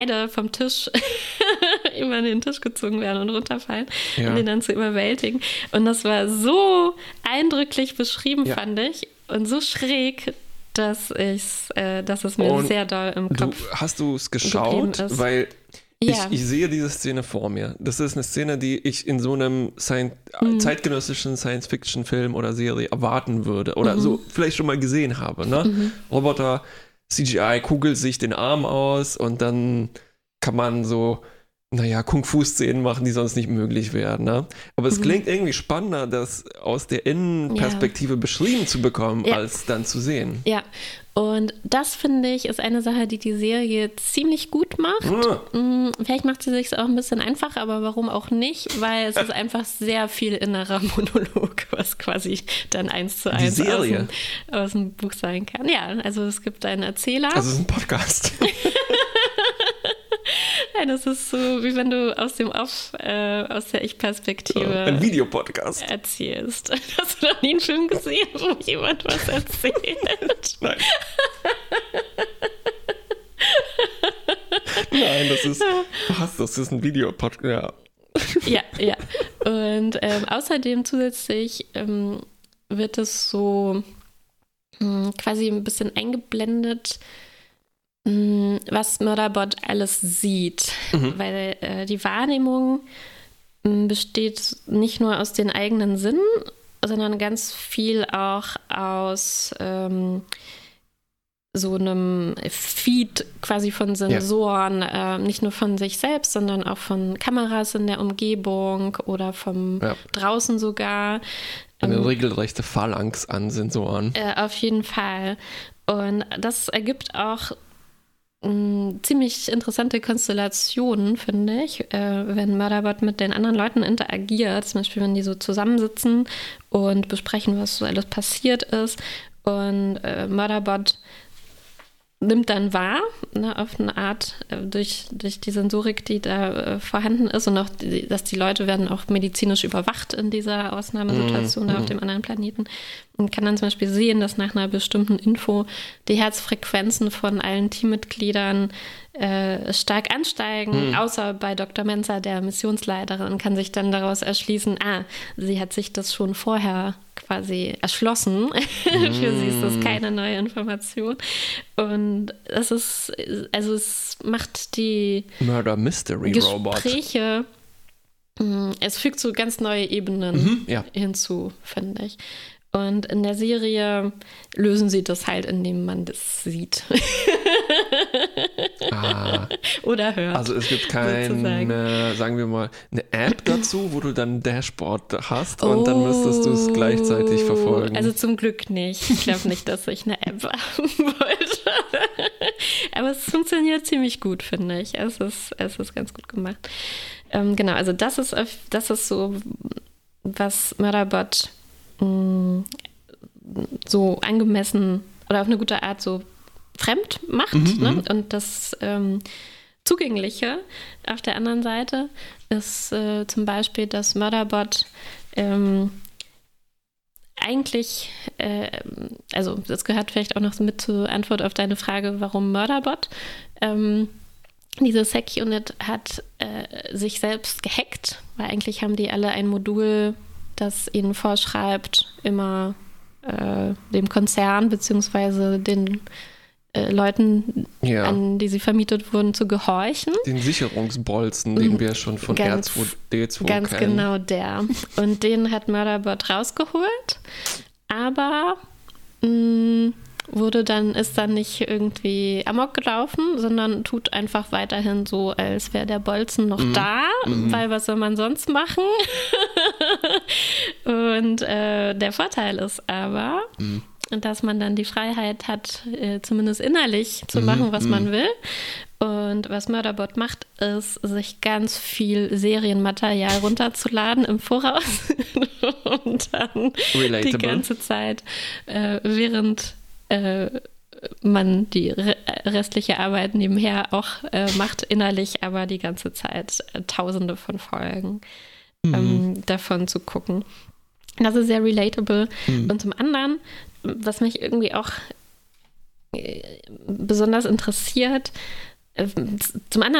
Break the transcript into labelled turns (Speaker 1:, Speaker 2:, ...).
Speaker 1: beide vom Tisch über den Tisch gezogen werden und runterfallen und den dann zu überwältigen. Und das war so eindrücklich beschrieben, fand ich, und so schräg, dass es mir sehr doll im Kopf
Speaker 2: hast du es geschaut? Weil
Speaker 1: ja.
Speaker 2: ich sehe diese Szene vor mir. Das ist eine Szene, die ich in so einem zeitgenössischen Science-Fiction-Film oder Serie erwarten würde oder so vielleicht schon mal gesehen habe. Ne? Roboter, CGI, kugelt sich den Arm aus und dann kann man so, Kung-Fu-Szenen machen, die sonst nicht möglich wären. Ne? Aber es klingt irgendwie spannender, das aus der Innenperspektive beschrieben zu bekommen, als dann zu sehen.
Speaker 1: Ja, und das, finde ich, ist eine Sache, die die Serie ziemlich gut macht. Vielleicht macht sie sich auch ein bisschen einfach, aber warum auch nicht? Weil es ist einfach sehr viel innerer Monolog, was quasi dann 1:1 aus dem Buch sein kann. Ja, also es gibt einen Erzähler.
Speaker 2: Also es ist ein Podcast.
Speaker 1: Nein, das ist so, wie wenn du aus der Ich-Perspektive
Speaker 2: ein Videopodcast
Speaker 1: erzählst. Hast du noch nie einen Film gesehen, wo jemand was erzählt?
Speaker 2: Nein. Nein, das ist ein Videopodcast.
Speaker 1: Ja. Und außerdem zusätzlich wird es so quasi ein bisschen eingeblendet, was Murderbot alles sieht, weil die Wahrnehmung besteht nicht nur aus den eigenen Sinnen, sondern ganz viel auch aus so einem Feed quasi von Sensoren, nicht nur von sich selbst, sondern auch von Kameras in der Umgebung oder vom draußen sogar.
Speaker 2: Eine regelrechte Phalanx an Sensoren.
Speaker 1: Auf jeden Fall. Und das ergibt auch ziemlich interessante Konstellationen, finde ich, wenn Murderbot mit den anderen Leuten interagiert, zum Beispiel wenn die so zusammensitzen und besprechen, was so alles passiert ist, und Murderbot nimmt dann wahr, auf eine Art, durch die Sensorik, die da vorhanden ist, und auch, dass die Leute werden auch medizinisch überwacht in dieser Ausnahmesituation auf dem anderen Planeten, und kann dann zum Beispiel sehen, dass nach einer bestimmten Info die Herzfrequenzen von allen Teammitgliedern stark ansteigen, außer bei Dr. Mensa, der Missionsleiterin, und kann sich dann daraus erschließen, sie hat sich das schon vorher quasi erschlossen. Für sie ist das keine neue Information. Und es macht die
Speaker 2: Murder Mystery
Speaker 1: Gespräche, es fügt so ganz neue Ebenen hinzu, finde ich. Und in der Serie lösen sie das halt, indem man das sieht. Oder hört.
Speaker 2: Also es gibt keine, sagen wir mal, eine App dazu, wo du dann ein Dashboard hast und dann müsstest du es gleichzeitig verfolgen.
Speaker 1: Also zum Glück nicht. Ich glaube nicht, dass ich eine App haben wollte. Aber es funktioniert ziemlich gut, finde ich. Es ist ganz gut gemacht. Genau, also das ist so, was Murderbot so angemessen oder auf eine gute Art so fremd macht. Ne? Und das Zugängliche auf der anderen Seite ist zum Beispiel, dass Murderbot eigentlich, also das gehört vielleicht auch noch mit zur Antwort auf deine Frage, warum Murderbot. Diese Sec-Unit hat sich selbst gehackt, weil eigentlich haben die alle ein Modul, das ihnen vorschreibt, immer dem Konzern bzw. den Leuten, an die sie vermietet wurden, zu gehorchen.
Speaker 2: Den Sicherungsbolzen, den wir schon von R2D2
Speaker 1: ganz
Speaker 2: kennen.
Speaker 1: Genau der. Und den hat Murderbot rausgeholt, aber ist dann nicht irgendwie amok gelaufen, sondern tut einfach weiterhin so, als wäre der Bolzen noch da, weil was soll man sonst machen? Und der Vorteil ist aber, dass man dann die Freiheit hat, zumindest innerlich zu machen, was man will. Und was Murderbot macht, ist, sich ganz viel Serienmaterial runterzuladen im Voraus und dann die ganze Zeit, während man die restliche Arbeit nebenher auch macht, innerlich aber die ganze Zeit Tausende von Folgen davon zu gucken. Das ist sehr relatable. Und zum anderen, was mich irgendwie auch besonders interessiert, Zum anderen